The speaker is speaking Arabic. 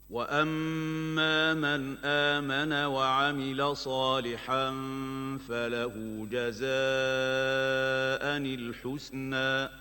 وَأَمَّا مَنْ آمَنَ وَعَمِلَ صَالِحًا فَلَهُ جَزَاءً الْحُسْنَىٰ